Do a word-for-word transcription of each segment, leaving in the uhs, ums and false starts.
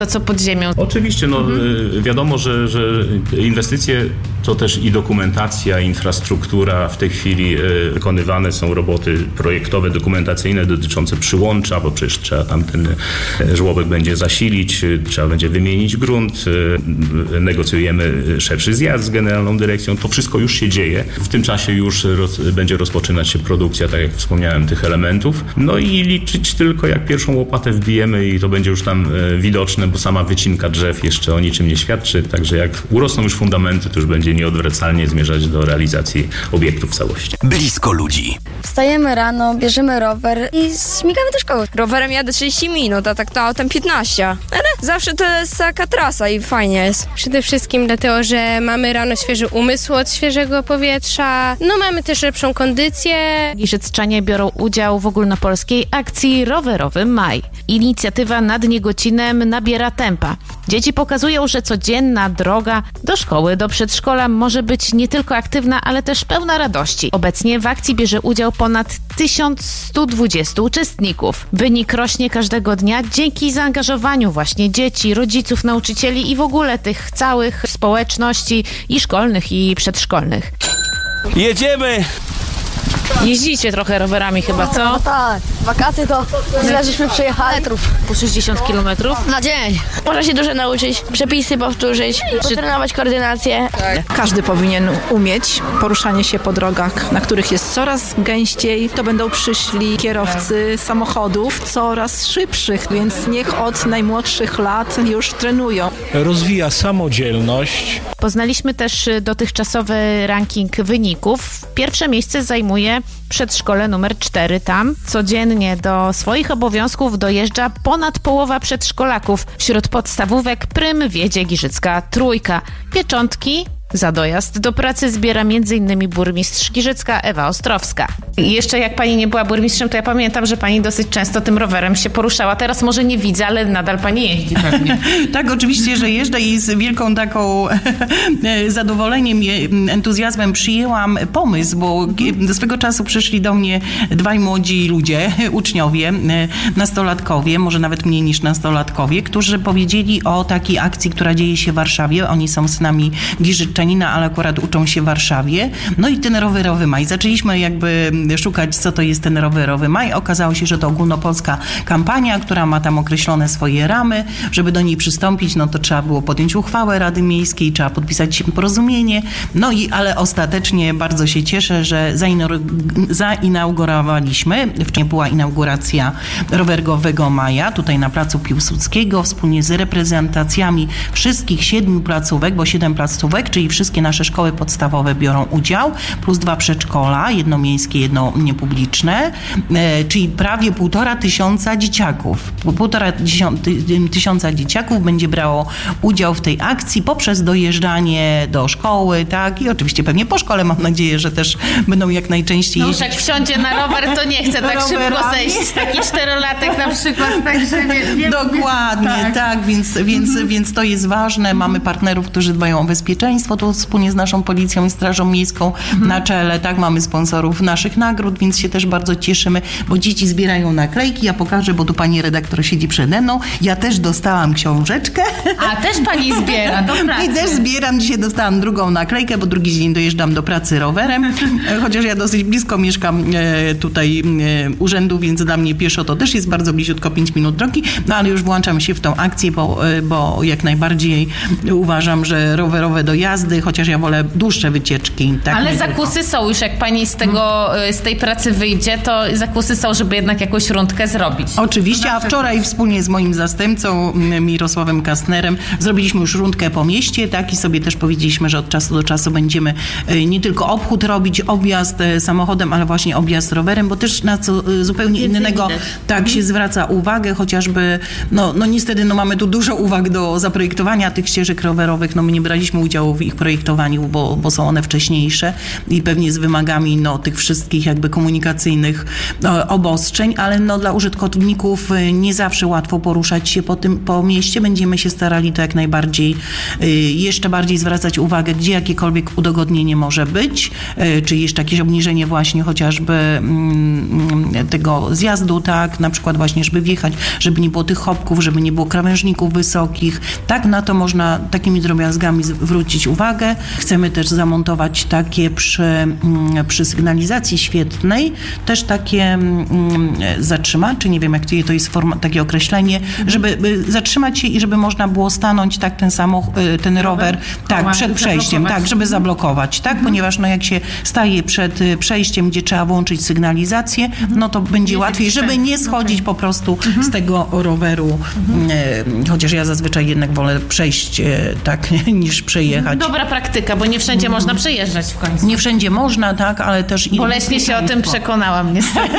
To co pod ziemią? Oczywiście, no mhm. wiadomo, że, że inwestycje to też i dokumentacja, infrastruktura. W tej chwili wykonywane są roboty projektowe, dokumentacyjne dotyczące przyłącza, bo przecież trzeba tam ten żłobek będzie zasilić, trzeba będzie wymienić grunt, negocjujemy szerszy zjazd z Generalną Dyrekcją. To wszystko już się dzieje. W tym czasie już roz, będzie rozpoczynać się produkcja, tak jak wspomniałem, tych elementów. No i liczyć tylko, jak pierwszą łopatę wbijemy i to będzie już tam widoczne, bo sama wycinka drzew jeszcze o niczym nie świadczy. Także jak urosną już fundamenty, to już będzie nieodwracalnie zmierzać do realizacji obiektów w całości. Blisko ludzi. Wstajemy rano, bierzemy rower i śmigamy do szkoły. Rowerem jadę trzydzieści minut, a tak to autem piętnaście. Ale zawsze to jest taka trasa i fajnie jest. Przede wszystkim dlatego, że mamy rano świeży umysł od świeżego powietrza. No mamy też lepszą kondycję. Giżycczanie biorą udział w ogólnopolskiej akcji Rowerowy Maj. Inicjatywa nad Niegocinem nabiera tempa. Dzieci pokazują, że codzienna droga do szkoły, do przedszkola może być nie tylko aktywna, ale też pełna radości. Obecnie w akcji bierze udział ponad tysiąc sto dwadzieścia uczestników. Wynik rośnie każdego dnia dzięki zaangażowaniu właśnie dzieci, rodziców, nauczycieli i w ogóle tych całych społeczności i szkolnych, i przedszkolnych. Jedziemy! Jeździcie trochę rowerami chyba, co? No tak, wakacje to tyle żeśmy przejechali metrów. Po sześćdziesiąt kilometrów? Na dzień. Można się dużo nauczyć, przepisy powtórzyć, potrenować koordynację. Tak. Każdy powinien umieć poruszanie się po drogach, na których jest coraz gęściej. To będą przyszli kierowcy samochodów coraz szybszych, więc niech od najmłodszych lat już trenują. Rozwija samodzielność. Poznaliśmy też dotychczasowy ranking wyników. Pierwsze miejsce zajmuje przedszkole numer cztery. Tam codziennie do swoich obowiązków dojeżdża ponad połowa przedszkolaków. Wśród podstawówek prym wiedzie Giżycka Trójka. Pieczątki za dojazd do pracy zbiera między innymi burmistrz Giżycka Ewa Ostrowska. I jeszcze jak pani nie była burmistrzem, to ja pamiętam, że pani dosyć często tym rowerem się poruszała. Teraz może nie widzę, ale nadal pani jeździ pewnie. Tak, oczywiście, że jeżdżę i z wielką taką zadowoleniem, entuzjazmem przyjęłam pomysł, bo do swego czasu przyszli do mnie dwaj młodzi ludzie, uczniowie, nastolatkowie, może nawet mniej niż nastolatkowie, którzy powiedzieli o takiej akcji, która dzieje się w Warszawie. Oni są synami Giżycczanina, ale akurat uczą się w Warszawie. No i ten rowerowy maj. Zaczęliśmy jakby szukać, co to jest ten rowerowy maj. Okazało się, że to ogólnopolska kampania, która ma tam określone swoje ramy. Żeby do niej przystąpić, no to trzeba było podjąć uchwałę Rady Miejskiej, trzeba podpisać porozumienie. No i, ale ostatecznie bardzo się cieszę, że zainaugurowaliśmy. Wczoraj była inauguracja rowerowego maja, tutaj na placu Piłsudskiego, wspólnie z reprezentacjami wszystkich siedmiu placówek, bo siedem placówek, czyli wszystkie nasze szkoły podstawowe biorą udział, plus dwa przedszkola, jedno miejskie, jedno niepubliczne, e, czyli prawie półtora tysiąca dzieciaków. Półtora tysiąca dzieciaków będzie brało udział w tej akcji poprzez dojeżdżanie do szkoły, tak, i oczywiście pewnie po szkole mam nadzieję, że też będą jak najczęściej no jeździć. jak wsiądzie na rower, to nie chce tak szybko zejść. Taki czterolatek na przykład, także nie, nie Dokładnie, tak, tak więc, więc, mhm. więc to jest ważne. Mamy partnerów, którzy dbają o bezpieczeństwo, to wspólnie z naszą policją i strażą miejską mhm. na czele, tak, mamy sponsorów naszych nagród, więc się też bardzo cieszymy, bo dzieci zbierają naklejki, ja pokażę, bo tu pani redaktor siedzi przede mną, ja też dostałam książeczkę. A też pani zbiera, do pracy. I też zbieram, dzisiaj dostałam drugą naklejkę, bo drugi dzień dojeżdżam do pracy rowerem, chociaż ja dosyć blisko mieszkam e, tutaj e, urzędu, więc dla mnie pieszo to też jest bardzo bliziutko pięć minut drogi, no ale już włączam się w tą akcję, bo, e, bo jak najbardziej uważam, że rowerowe dojazdy, chociaż ja wolę dłuższe wycieczki. Tak, ale zakusy tylko są już, jak pani z tego, z tej pracy wyjdzie, to zakusy są, żeby jednak jakąś rundkę zrobić. Oczywiście, a wczoraj wspólnie z moim zastępcą Mirosławem Kastnerem zrobiliśmy już rundkę po mieście, tak, i sobie też powiedzieliśmy, że od czasu do czasu będziemy nie tylko obchód robić, objazd samochodem, ale właśnie objazd rowerem, bo też na co zupełnie Więcej innego widać. tak mhm. się zwraca uwagę, chociażby, no, no niestety no mamy tu dużo uwag do zaprojektowania tych ścieżek rowerowych, no my nie braliśmy udziału w ich projektowaniu, bo, bo są one wcześniejsze i pewnie z wymagami no, tych wszystkich takich jakby komunikacyjnych obostrzeń, ale no dla użytkowników nie zawsze łatwo poruszać się po tym, po mieście. Będziemy się starali to jak najbardziej jeszcze bardziej zwracać uwagę, gdzie jakiekolwiek udogodnienie może być, czy jeszcze jakieś obniżenie właśnie chociażby tego zjazdu, tak, na przykład właśnie, żeby wjechać, żeby nie było tych chopków, żeby nie było krawężników wysokich, tak, na to można takimi drobiazgami zwrócić uwagę. Chcemy też zamontować takie przy, przy sygnalizacji świetlnej, też takie zatrzymacze, nie wiem jak to jest forma, takie określenie, żeby zatrzymać się i żeby można było stanąć, tak, ten samochód, ten rower, tak, przed przejściem, tak, żeby zablokować, tak, mhm. ponieważ no jak się staje przed przejściem, gdzie trzeba włączyć sygnalizację, mhm. no to będzie nie łatwiej, żeby nie schodzić okay. po prostu mhm. z tego roweru, mhm. e, chociaż ja zazwyczaj jednak wolę przejść, e, tak, niż przejechać. Dobra praktyka, bo nie wszędzie mhm. można przejeżdżać w końcu. Nie wszędzie można, tak, ale też... Boleśnie się o tym przekonałam niestety.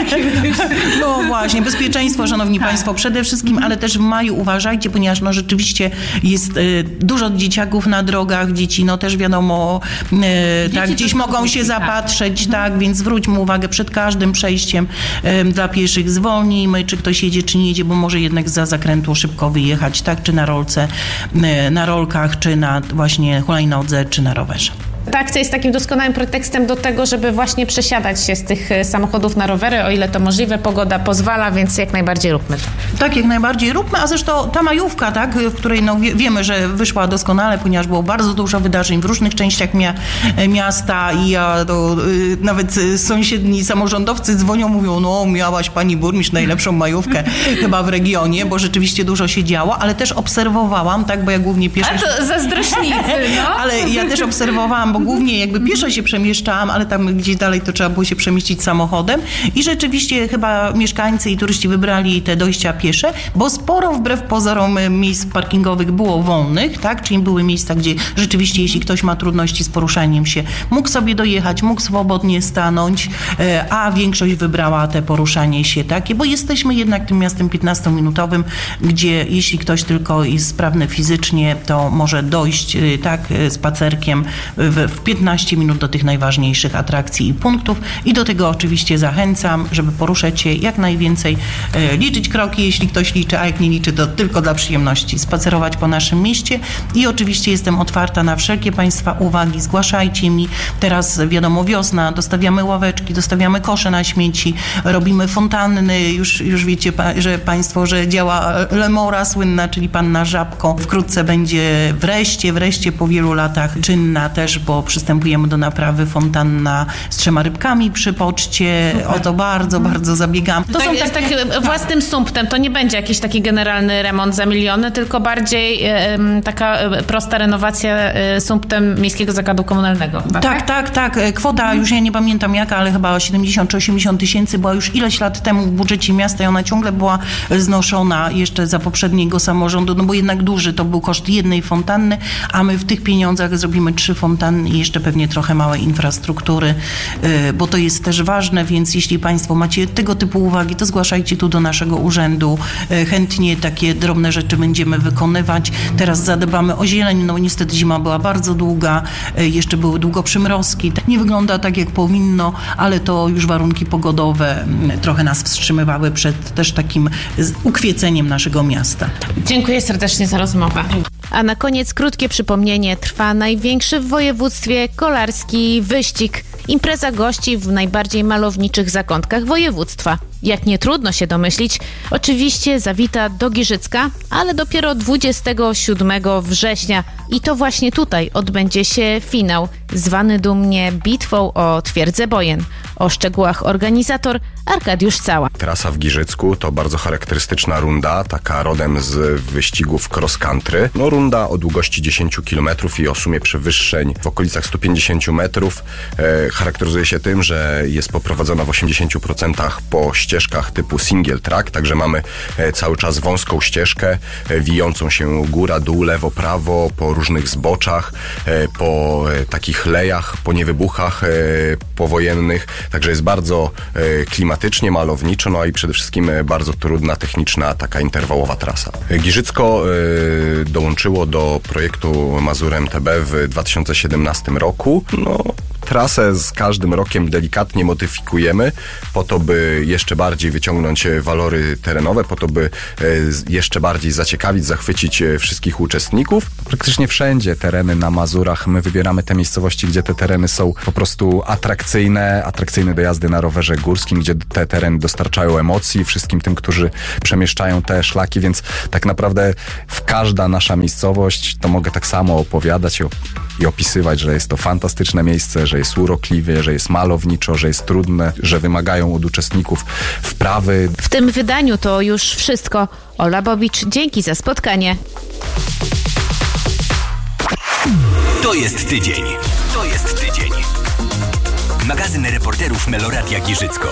No właśnie, bezpieczeństwo, szanowni tak. państwo, przede wszystkim, ale też w maju uważajcie, ponieważ no rzeczywiście jest e, dużo dzieciaków na drogach, dzieci, no też wiadomo, e, tak, gdzieś mogą się zapatrzeć, tak, tak, więc zwróćmy uwagę przed każdym przejściem e, dla pieszych, zwolnijmy, czy ktoś jedzie, czy nie jedzie, bo może jednak za zakrętu szybko wyjechać, tak, czy na rolce, e, na rolkach, czy na właśnie hulajnodze, czy na rowerze. Ta akcja jest takim doskonałym pretekstem do tego, żeby właśnie przesiadać się z tych samochodów na rowery, o ile to możliwe, pogoda pozwala, więc jak najbardziej róbmy to. Tak, jak najbardziej róbmy, a zresztą ta majówka, tak, w której no wie, wiemy, że wyszła doskonale, ponieważ było bardzo dużo wydarzeń w różnych częściach mia, miasta i ja to, y, nawet sąsiedni samorządowcy dzwonią, mówią, no miałaś pani burmistrz najlepszą majówkę chyba w regionie, bo rzeczywiście dużo się działo, ale też obserwowałam, tak, bo ja głównie pieszo... A to zazdrośnicy, no. Ale ja też obserwowałam, bo głównie jakby pieszo się przemieszczałam, ale tam gdzieś dalej to trzeba było się przemieścić samochodem i rzeczywiście chyba mieszkańcy i turyści wybrali te dojścia piesze, bo sporo wbrew pozorom miejsc parkingowych było wolnych, tak, czyli były miejsca, gdzie rzeczywiście jeśli ktoś ma trudności z poruszaniem się, mógł sobie dojechać, mógł swobodnie stanąć, a większość wybrała te poruszanie się takie, bo jesteśmy jednak tym miastem piętnastominutowym, gdzie jeśli ktoś tylko jest sprawny fizycznie, to może dojść tak spacerkiem w w piętnaście minut do tych najważniejszych atrakcji i punktów i do tego oczywiście zachęcam, żeby poruszać się jak najwięcej, e, liczyć kroki, jeśli ktoś liczy, a jak nie liczy, to tylko dla przyjemności, spacerować po naszym mieście i oczywiście jestem otwarta na wszelkie Państwa uwagi, zgłaszajcie mi. Teraz wiadomo wiosna, dostawiamy ławeczki, dostawiamy kosze na śmieci, robimy fontanny, już, już wiecie, że Państwo, że działa Lemora słynna, czyli Panna Żabko. Wkrótce będzie wreszcie, wreszcie po wielu latach czynna też, bo przystępujemy do naprawy fontanna z trzema rybkami przy poczcie. Super. O to bardzo, bardzo zabiegam. To tak, są tak, tak własnym sumptem. To nie będzie jakiś taki generalny remont za miliony, tylko bardziej e, taka prosta renowacja e, sumptem Miejskiego Zakładu Komunalnego. Tak, tak, tak, tak. Kwota, hmm. już ja nie pamiętam jaka, ale chyba siedemdziesiąt czy osiemdziesiąt tysięcy była już ileś lat temu w budżecie miasta i ona ciągle była znoszona jeszcze za poprzedniego samorządu, no bo jednak duży to był koszt jednej fontanny, a my w tych pieniądzach zrobimy trzy fontanny i jeszcze pewnie trochę małej infrastruktury, bo to jest też ważne, więc jeśli Państwo macie tego typu uwagi, to zgłaszajcie tu do naszego urzędu. Chętnie takie drobne rzeczy będziemy wykonywać. Teraz zadbamy o zieleń, no niestety zima była bardzo długa, jeszcze były długo przymrozki. Nie wygląda tak, jak powinno, ale to już warunki pogodowe trochę nas wstrzymywały przed też takim ukwieceniem naszego miasta. Dziękuję serdecznie za rozmowę. A na koniec krótkie przypomnienie. Trwa największy w województwie kolarski wyścig. Impreza gości w najbardziej malowniczych zakątkach województwa. Jak nie trudno się domyślić, oczywiście zawita do Giżycka, ale dopiero dwudziestego siódmego września. I to właśnie tutaj odbędzie się finał, zwany dumnie bitwą o Twierdzę Bojen. O szczegółach organizator Arkadiusz Cała. Trasa w Giżycku to bardzo charakterystyczna runda, taka rodem z wyścigów cross country. No runda o długości dziesięć kilometrów i o sumie przewyższeń w okolicach sto pięćdziesiąt metrów. E, charakteryzuje się tym, że jest poprowadzona w osiemdziesiąt procent po ścieżkach typu single track, także mamy e, cały czas wąską ścieżkę, e, wijącą się góra, dół, lewo, prawo, po różnych zboczach, e, po e, takich lejach, po niewybuchach e, powojennych, także jest bardzo e, klimatycznie, malowniczo, no i przede wszystkim e, bardzo trudna, techniczna, taka interwałowa trasa. Giżycko e, dołączyło do projektu Mazur M T B w dwa tysiące siedemnastym roku. No, Trasę z każdym rokiem delikatnie modyfikujemy po to, by jeszcze bardziej wyciągnąć walory terenowe, po to, by jeszcze bardziej zaciekawić, zachwycić wszystkich uczestników. Praktycznie wszędzie tereny na Mazurach, my wybieramy te miejscowości, gdzie te tereny są po prostu atrakcyjne, atrakcyjne do jazdy na rowerze górskim, gdzie te tereny dostarczają emocji wszystkim tym, którzy przemieszczają te szlaki, więc tak naprawdę w każda nasza miejscowość to mogę tak samo opowiadać i, i opisywać, że jest to fantastyczne miejsce, że jest urokliwie, że jest malowniczo, że jest trudne, że wymagają od uczestników wprawy. W tym wydaniu to już wszystko. Ola Bobicz, dzięki za spotkanie. To jest tydzień. To jest tydzień. Magazyn reporterów Meloradia Giżycko.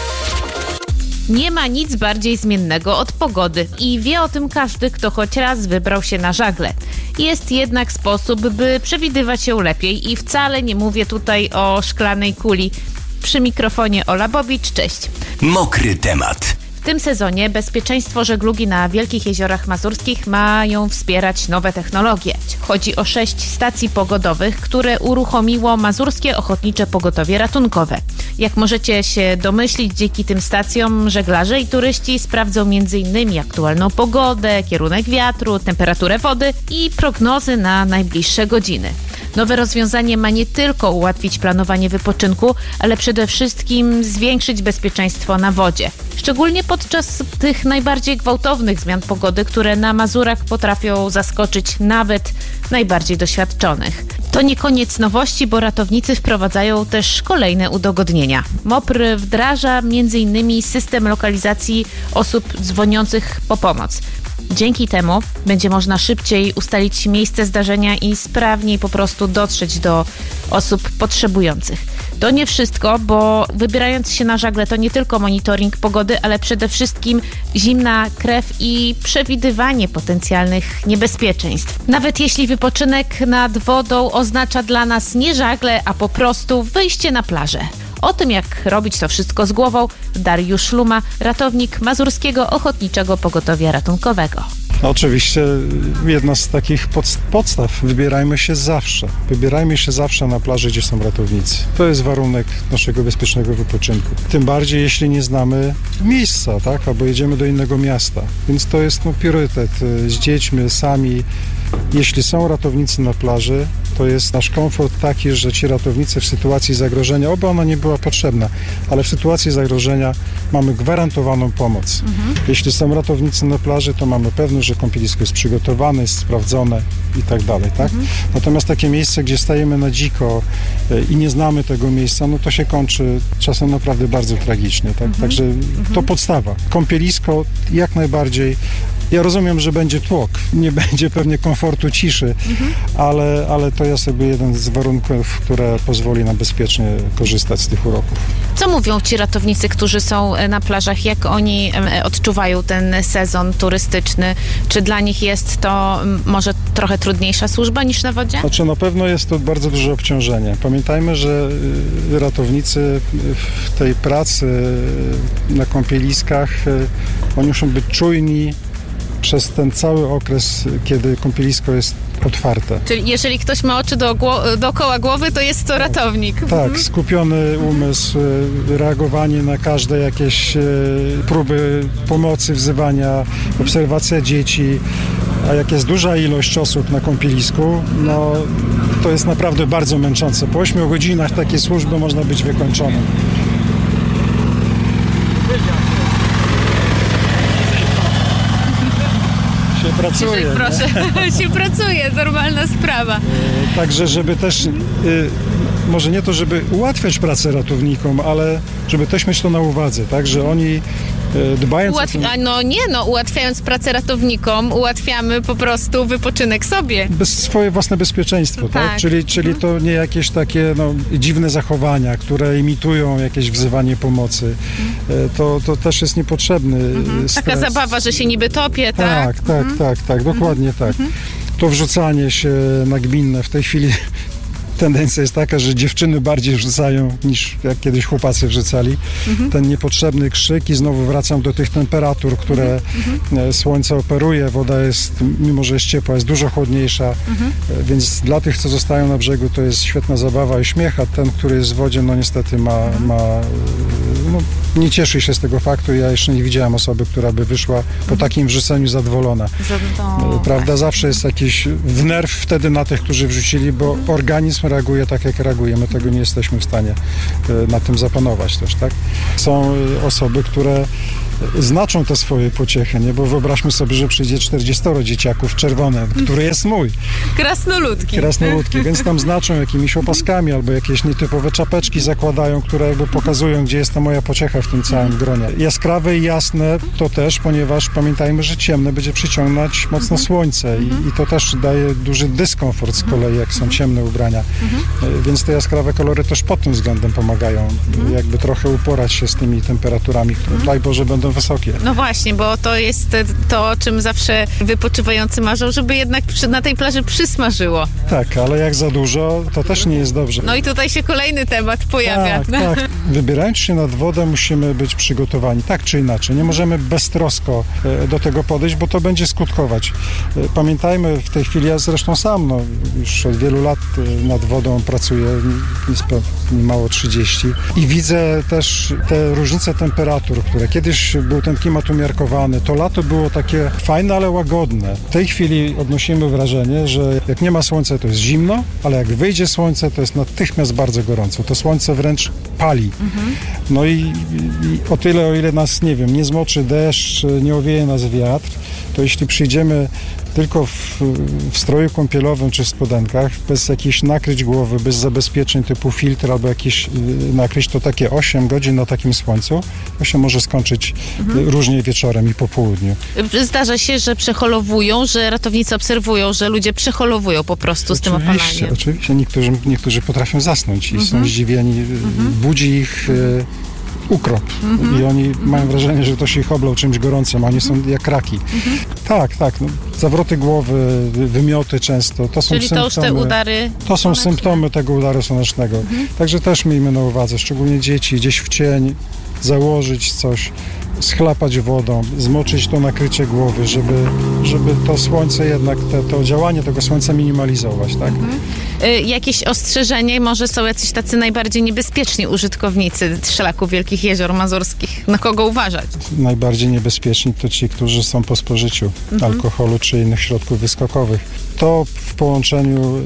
Nie ma nic bardziej zmiennego od pogody i wie o tym każdy, kto choć raz wybrał się na żagle. Jest jednak sposób, by przewidywać ją lepiej i wcale nie mówię tutaj o szklanej kuli. Przy mikrofonie Ola Bobicz, cześć. Mokry temat. W tym sezonie bezpieczeństwo żeglugi na Wielkich Jeziorach Mazurskich mają wspierać nowe technologie. Chodzi o sześć stacji pogodowych, które uruchomiło Mazurskie Ochotnicze Pogotowie Ratunkowe. Jak możecie się domyślić, dzięki tym stacjom żeglarze i turyści sprawdzą między innymi aktualną pogodę, kierunek wiatru, temperaturę wody i prognozy na najbliższe godziny. Nowe rozwiązanie ma nie tylko ułatwić planowanie wypoczynku, ale przede wszystkim zwiększyć bezpieczeństwo na wodzie. Szczególnie podczas tych najbardziej gwałtownych zmian pogody, które na Mazurach potrafią zaskoczyć nawet najbardziej doświadczonych. To nie koniec nowości, bo ratownicy wprowadzają też kolejne udogodnienia. MOPR wdraża między innymi system lokalizacji osób dzwoniących po pomoc. Dzięki temu będzie można szybciej ustalić miejsce zdarzenia i sprawniej po prostu dotrzeć do osób potrzebujących. To nie wszystko, bo wybierając się na żagle to nie tylko monitoring pogody, ale przede wszystkim zimna krew i przewidywanie potencjalnych niebezpieczeństw. Nawet jeśli wypoczynek nad wodą oznacza dla nas nie żagle, a po prostu wyjście na plażę. O tym, jak robić to wszystko z głową, Dariusz Luma, ratownik Mazurskiego Ochotniczego Pogotowia Ratunkowego. Oczywiście jedna z takich podstaw, wybierajmy się zawsze. Wybierajmy się zawsze na plaży, gdzie są ratownicy. To jest warunek naszego bezpiecznego wypoczynku. Tym bardziej, jeśli nie znamy miejsca, tak? Albo jedziemy do innego miasta. Więc to jest no, priorytet. Z dziećmi, sami. Jeśli są ratownicy na plaży, to jest nasz komfort taki, że ci ratownicy w sytuacji zagrożenia, oby ona nie była potrzebna, ale w sytuacji zagrożenia mamy gwarantowaną pomoc. Mhm. Jeśli są ratownicy na plaży, to mamy pewność, że kąpielisko jest przygotowane, jest sprawdzone i tak dalej, tak? Mhm. Natomiast takie miejsce, gdzie stajemy na dziko i nie znamy tego miejsca, no to się kończy czasem naprawdę bardzo tragicznie, tak? Mhm. Także mhm. to podstawa. Kąpielisko jak najbardziej. Ja rozumiem, że będzie tłok, nie będzie pewnie komfortu, ciszy, mhm. ale, ale to jest jakby jeden z warunków, które pozwoli nam bezpiecznie korzystać z tych uroków. Co mówią ci ratownicy, którzy są na plażach? Jak oni odczuwają ten sezon turystyczny? Czy dla nich jest to może trochę trudniejsza służba niż na wodzie? Znaczy na pewno jest to bardzo duże obciążenie. Pamiętajmy, że ratownicy w tej pracy na kąpieliskach, oni muszą być czujni przez ten cały okres, kiedy kąpielisko jest otwarte. Czyli jeżeli ktoś ma oczy do gło- dookoła głowy, to jest to ratownik. Tak, mhm. skupiony umysł, reagowanie na każde jakieś próby pomocy, wzywania, obserwacja dzieci. A jak jest duża ilość osób na kąpielisku, no to jest naprawdę bardzo męczące. Po ośmiu godzinach takiej służby można być wykończonym. Się pracuje. Proszę, się pracuje, normalna sprawa. Także, żeby też, może nie to, żeby ułatwiać pracę ratownikom, ale żeby też mieć to na uwadze, tak, że oni dbając Ułatwi- o ten... No nie, no ułatwiając pracę ratownikom, ułatwiamy po prostu wypoczynek sobie. Bez, swoje własne bezpieczeństwo, tak? tak? Czyli, czyli to nie jakieś takie no, dziwne zachowania, które imitują jakieś wzywanie pomocy. Mhm. To, to też jest niepotrzebny mhm. stres. Taka zabawa, że się niby topię, tak? Tak, tak, mhm. tak, tak, dokładnie mhm. tak. To wrzucanie się na gminne w tej chwili tendencja jest taka, że dziewczyny bardziej rzucają niż jak kiedyś chłopacy wrzucali. Mhm. Ten niepotrzebny krzyk i znowu wracam do tych temperatur, które mhm. słońce operuje. Woda jest, mimo że jest ciepła, jest dużo chłodniejsza, mhm. więc dla tych, co zostają na brzegu, to jest świetna zabawa i śmiech, a ten, który jest w wodzie, no niestety ma, mhm. ma no, nie cieszy się z tego faktu. Ja jeszcze nie widziałem osoby, która by wyszła mhm. po takim wrzuceniu zadowolona. Zadowolona. Prawda? Zawsze jest jakiś wnerw wtedy na tych, którzy wrzucili, bo mhm. organizm reaguje tak, jak reaguje. My tego nie jesteśmy w stanie na tym zapanować też, tak? Są osoby, które znaczą te swoje pociechy, nie? Bo wyobraźmy sobie, że przyjdzie czterdziestu dzieciaków czerwone, który jest mój. Krasnoludki. Krasnoludki, więc tam znaczą jakimiś opaskami albo jakieś nietypowe czapeczki zakładają, które jakby pokazują, gdzie jest ta moja pociecha w tym całym gronie. Jaskrawe i jasne to też, ponieważ pamiętajmy, że ciemne będzie przyciągnąć mocno słońce i, i to też daje duży dyskomfort z kolei, jak są ciemne ubrania. Więc te jaskrawe kolory też pod tym względem pomagają jakby trochę uporać się z tymi temperaturami, które daj Boże będą wysokie. No właśnie, bo to jest to, o czym zawsze wypoczywający marzą, żeby jednak przy, na tej plaży przysmażyło. Tak, ale jak za dużo, to też nie jest dobrze. No i tutaj się kolejny temat pojawia. Tak, tak. Wybierając się nad wodę, musimy być przygotowani, tak czy inaczej. Nie możemy beztrosko do tego podejść, bo to będzie skutkować. Pamiętajmy, w tej chwili ja zresztą sam, no, już od wielu lat nad wodą pracuję, mało trzydzieści i widzę też te różnice temperatur, które kiedyś był ten klimat umiarkowany, to lato było takie fajne, ale łagodne. W tej chwili odnosimy wrażenie, że jak nie ma słońca, to jest zimno, ale jak wyjdzie słońce, to jest natychmiast bardzo gorąco. To słońce wręcz pali. Mhm. No i, i o tyle, o ile nas, nie wiem, nie zmoczy deszcz, nie owieje nas wiatr, to jeśli przyjdziemy tylko w, w stroju kąpielowym czy w spodenkach, bez jakichś nakryć głowy, bez zabezpieczeń typu filtr albo jakieś nakryć, to takie osiem godzin na takim słońcu, to się może skończyć mhm. różnie wieczorem i po południu. Zdarza się, że przeholowują, że ratownicy obserwują, że ludzie przeholowują po prostu z tym opalaniem. Oczywiście, oczywiście. Niektórzy, niektórzy potrafią zasnąć i mhm. są zdziwieni. Mhm. Budzi ich e, ukrop mm-hmm. i oni mm-hmm. mają wrażenie, że to się ich oblał czymś gorącym, a oni są jak raki. Mm-hmm. Tak, tak. No, zawroty głowy, wymioty często, to są Czyli symptomy. to już te udary To są słoneczne. symptomy tego udaru słonecznego. Mm-hmm. Także też miejmy na uwadze, szczególnie dzieci, gdzieś w cień, założyć coś, schlapać wodą, zmoczyć to nakrycie głowy, żeby, żeby to słońce jednak, te, to działanie tego słońca minimalizować, tak? Mhm. Y, jakieś ostrzeżenie? Może są jacyś tacy najbardziej niebezpieczni użytkownicy szlaku Wielkich Jezior Mazurskich? Na kogo uważać? Najbardziej niebezpieczni to ci, którzy są po spożyciu mhm. alkoholu czy innych środków wyskokowych. To w połączeniu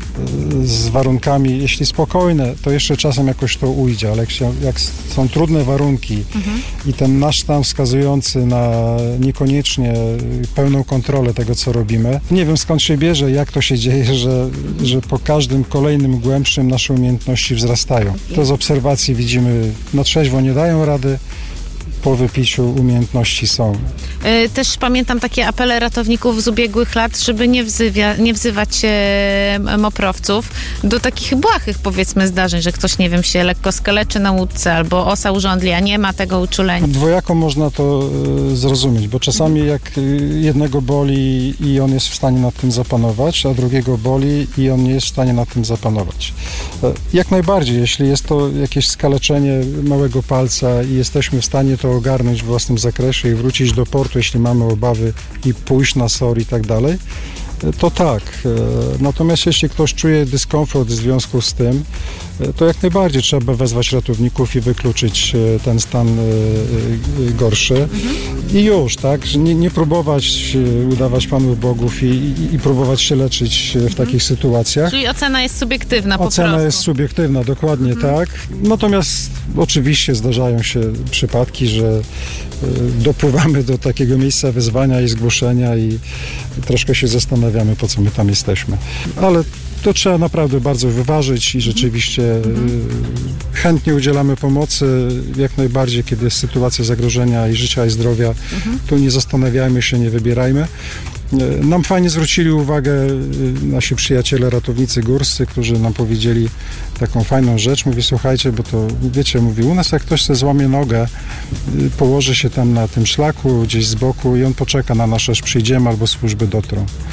z warunkami, jeśli spokojne, to jeszcze czasem jakoś to ujdzie, ale jak, się, jak są trudne warunki mhm. i ten nasz stan wskazujący na niekoniecznie pełną kontrolę tego, co robimy, nie wiem skąd się bierze, jak to się dzieje, że, że po każdym kolejnym głębszym nasze umiejętności wzrastają. To z obserwacji widzimy, na trzeźwo nie dają rady, po wypiciu umiejętności są. Też pamiętam takie apele ratowników z ubiegłych lat, żeby nie, wzywia, nie wzywać e, moprowców do takich błahych, powiedzmy, zdarzeń, że ktoś, nie wiem, się lekko skaleczy na łódce albo osa urządli, a nie ma tego uczulenia. Dwojako można to e, zrozumieć, bo czasami jak jednego boli i on jest w stanie nad tym zapanować, a drugiego boli i on nie jest w stanie nad tym zapanować. E, jak najbardziej, jeśli jest to jakieś skaleczenie małego palca i jesteśmy w stanie to ogarnąć w własnym zakresie i wrócić do portu, jeśli mamy obawy i pójść na S O R i tak dalej, to tak. Natomiast jeśli ktoś czuje dyskomfort w związku z tym, to jak najbardziej trzeba wezwać ratowników i wykluczyć ten stan gorszy. Mhm. I już, tak? Nie, nie próbować udawać panów bogów i, i, i próbować się leczyć w mhm. takich sytuacjach. Czyli ocena jest subiektywna po Ocena prostu. jest subiektywna, dokładnie mhm. tak. Natomiast oczywiście zdarzają się przypadki, że dopływamy do takiego miejsca wezwania i zgłoszenia i troszkę się zastanawiamy, po co my tam jesteśmy. Ale to trzeba naprawdę bardzo wyważyć i rzeczywiście mhm. chętnie udzielamy pomocy, jak najbardziej, kiedy jest sytuacja zagrożenia i życia i zdrowia, mhm. to nie zastanawiajmy się, nie wybierajmy. Nam fajnie zwrócili uwagę nasi przyjaciele ratownicy górscy, którzy nam powiedzieli taką fajną rzecz. Mówi, słuchajcie, bo to wiecie, mówi, u nas jak ktoś sobie złamie nogę, położy się tam na tym szlaku gdzieś z boku i on poczeka na nas, aż przyjdziemy albo służby dotrą.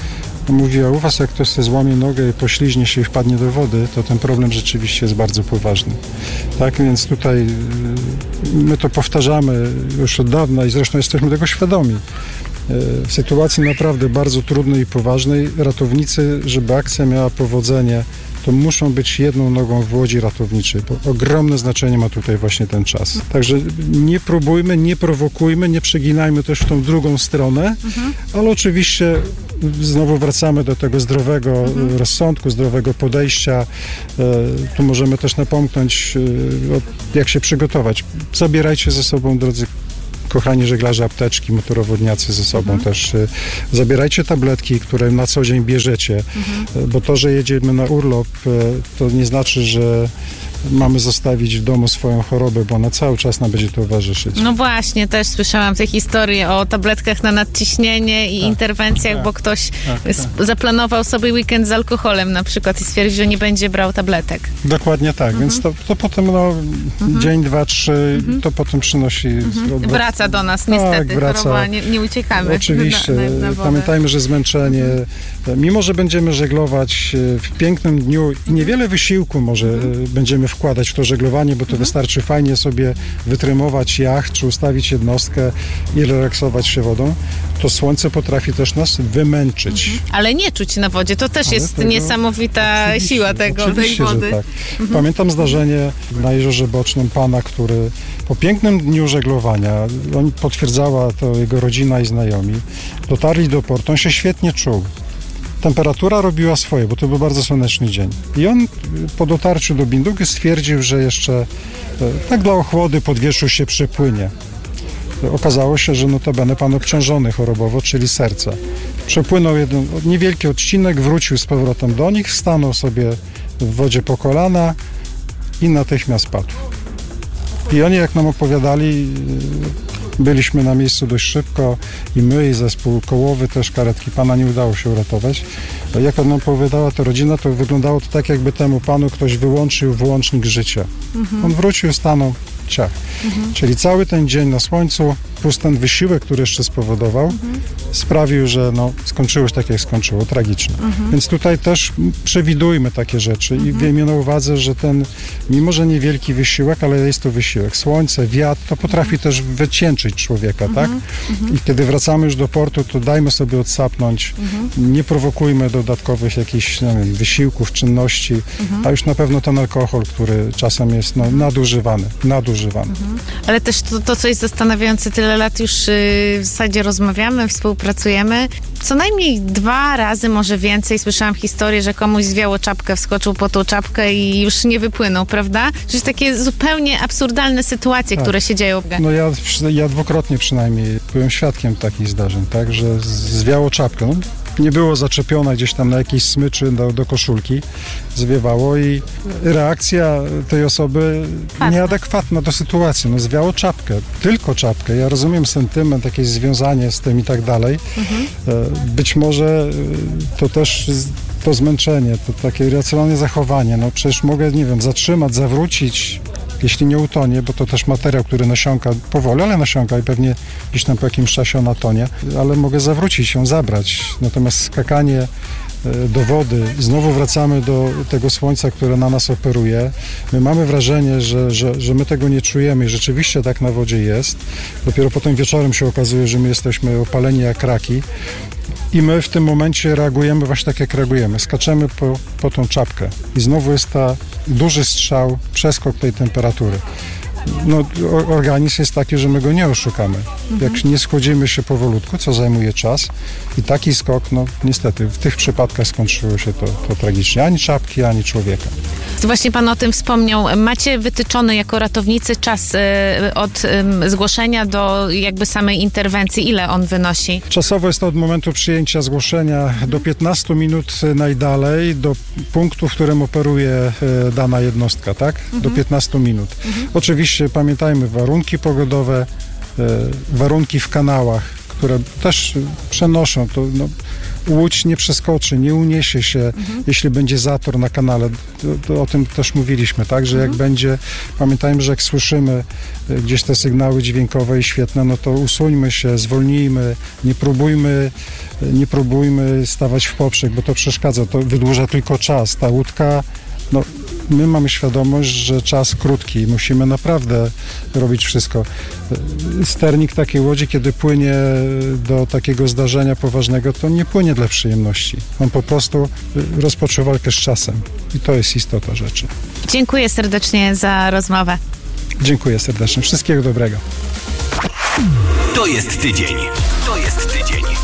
mówiła, u was jak ktoś sobie złamie nogę i pośliźnie się i wpadnie do wody, to ten problem rzeczywiście jest bardzo poważny. Tak, więc tutaj my to powtarzamy już od dawna i zresztą jesteśmy tego świadomi. W sytuacji naprawdę bardzo trudnej i poważnej ratownicy, żeby akcja miała powodzenie, to muszą być jedną nogą w łodzi ratowniczej, bo ogromne znaczenie ma tutaj właśnie ten czas. Także nie próbujmy, nie prowokujmy, nie przeginajmy też w tą drugą stronę, mhm. ale oczywiście znowu wracamy do tego zdrowego mhm. rozsądku, zdrowego podejścia. Tu możemy też napomknąć, jak się przygotować. Zabierajcie ze sobą, drodzy kochani żeglarze, apteczki, motorowodniacy ze sobą mhm. też. Zabierajcie tabletki, które na co dzień bierzecie, mhm. bo to, że jedziemy na urlop, to nie znaczy, że mamy zostawić w domu swoją chorobę, bo ona cały czas nam będzie towarzyszyć. No właśnie, też słyszałam te historie o tabletkach na nadciśnienie i tak, interwencjach, tak, bo ktoś tak, tak. zaplanował sobie weekend z alkoholem na przykład i stwierdził, że nie będzie brał tabletek. Dokładnie tak, mhm. więc to, to potem no, mhm. dzień, dwa, trzy, mhm. to potem przynosi... Mhm. Wraca do nas niestety, tak, wraca. Choroba, nie, nie uciekamy. Oczywiście, na, na, na pamiętajmy, że zmęczenie, mhm. mimo że będziemy żeglować w pięknym dniu i niewiele wysiłku może mhm. będziemy wkładać w to żeglowanie, bo to mhm. wystarczy fajnie sobie wytrymować jacht, czy ustawić jednostkę i relaksować się wodą, to słońce potrafi też nas wymęczyć. Mhm. Ale nie czuć na wodzie, to też Ale jest tego, niesamowita siła tego, tej wody. Że tak. mhm. Pamiętam zdarzenie na Jeziorze Bocznym pana, który po pięknym dniu żeglowania, on potwierdzała to jego rodzina i znajomi, dotarli do portu, on się świetnie czuł. Temperatura robiła swoje, bo to był bardzo słoneczny dzień. I on po dotarciu do Bindugi stwierdził, że jeszcze tak dla ochłody pod wierzchu się przepłynie. Okazało się, że notabene pan obciążony chorobowo, czyli serce. Przepłynął jeden niewielki odcinek, wrócił z powrotem do nich, stanął sobie w wodzie po kolana i natychmiast padł. I oni, jak nam opowiadali, byliśmy na miejscu dość szybko i my, i zespół kołowy, też karetki pana nie udało się uratować. Jak nam opowiadała ta rodzina, to wyglądało to tak, jakby temu panu ktoś wyłączył włącznik życia. Mhm. On wrócił, stanął, ciach. Mhm. Czyli cały ten dzień na słońcu, plus ten wysiłek, który jeszcze spowodował, mhm. sprawił, że no, skończyło się tak, jak skończyło, tragicznie. Mhm. Więc tutaj też przewidujmy takie rzeczy mhm. i miejmy na uwadze, że ten, mimo że niewielki wysiłek, ale jest to wysiłek. Słońce, wiatr, to potrafi mhm. też wycieńczyć człowieka, mhm. tak? Mhm. I kiedy wracamy już do portu, to dajmy sobie odsapnąć, mhm. nie prowokujmy dodatkowych jakichś, nie wiem, wysiłków, czynności, mhm. a już na pewno ten alkohol, który czasem jest no, nadużywany, nadużywany. Mhm. Ale też to, to, co jest zastanawiające, tyle lat już yy, w zasadzie rozmawiamy, współpracujemy. Co najmniej dwa razy, może więcej, słyszałam historię, że komuś zwiało czapkę, wskoczył po tą czapkę i już nie wypłynął, prawda? To jest takie zupełnie absurdalne sytuacje, tak. które się dzieją. No ja, ja dwukrotnie przynajmniej byłem świadkiem takich zdarzeń, tak, że zwiało czapkę. No, nie było zaczepione gdzieś tam na jakiejś smyczy do, do koszulki, zwiewało i reakcja tej osoby Fatna. nieadekwatna do sytuacji. No zwiało czapkę, tylko czapkę. Ja rozumiem sentyment, jakieś związanie z tym i tak dalej. Mhm. Być może to też to zmęczenie, to takie irracjonalne zachowanie. No przecież mogę, nie wiem, zatrzymać, zawrócić, jeśli nie utonie, bo to też materiał, który nasiąka powoli, ale nasiąka i pewnie gdzieś tam po jakimś czasie ona tonie, ale mogę zawrócić się, zabrać. Natomiast skakanie do wody, znowu wracamy do tego słońca, które na nas operuje. My mamy wrażenie, że, że, że my tego nie czujemy i rzeczywiście tak na wodzie jest. Dopiero potem wieczorem się okazuje, że my jesteśmy opaleni jak raki. I my w tym momencie reagujemy właśnie tak, jak reagujemy. Skaczemy po, po tą czapkę. I znowu jest ta duży strzał, przeskok tej temperatury. No, organizm jest taki, że my go nie oszukamy. Mhm. Jak nie schodzimy się powolutku, co zajmuje czas i taki skok, no niestety, w tych przypadkach skończyło się to, to tragicznie. Ani czapki, ani człowieka. Właśnie pan o tym wspomniał. Macie wytyczony jako ratownicy czas y, od y, zgłoszenia do jakby samej interwencji. Ile on wynosi? Czasowo jest to od momentu przyjęcia zgłoszenia do piętnastu minut najdalej, do punktu, w którym operuje y, dana jednostka, tak? Mhm. Do piętnastu minut. Mhm. Oczywiście pamiętajmy warunki pogodowe, y, warunki w kanałach, które też przenoszą to, no, łódź nie przeskoczy, nie uniesie się, mhm. jeśli będzie zator na kanale. To, to o tym też mówiliśmy, tak, że mhm. jak będzie, pamiętajmy, że jak słyszymy gdzieś te sygnały dźwiękowe i świetne, no to usuńmy się, zwolnijmy, nie próbujmy, nie próbujmy stawać w poprzek, bo to przeszkadza, to wydłuża tylko czas. Ta łódka, no my mamy świadomość, że czas krótki i musimy naprawdę robić wszystko. Sternik takiej łodzi, kiedy płynie do takiego zdarzenia poważnego, to nie płynie dla przyjemności. On po prostu rozpoczął walkę z czasem i to jest istota rzeczy. Dziękuję serdecznie za rozmowę. Dziękuję serdecznie. Wszystkiego dobrego. To jest tydzień. To jest tydzień.